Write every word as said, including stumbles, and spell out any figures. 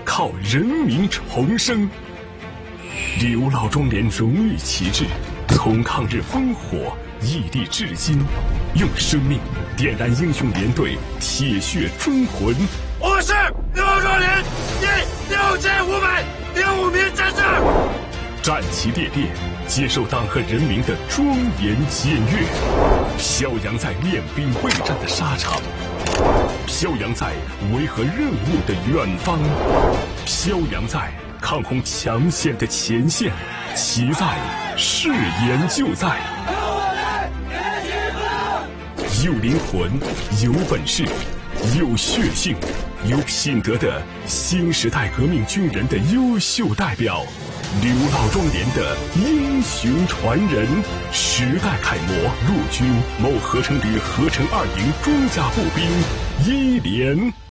靠人民重生。刘老庄连荣誉旗帜，从抗日烽火屹立至今，用生命点燃英雄连队铁血忠魂。 我是刘老庄连第六千五百零五名战士， 战旗猎猎，接受党和人民的庄严检阅，飘扬在练兵备战的沙场，飘扬在维和任务的远方，飘扬在抗洪抢险的前线，其在，誓言就在。有灵魂，有本事，有血性，有品德的新时代革命军人的优秀代表，刘老庄连的英雄传人，时代楷模，陆军某合成旅合成二营装甲步兵一连。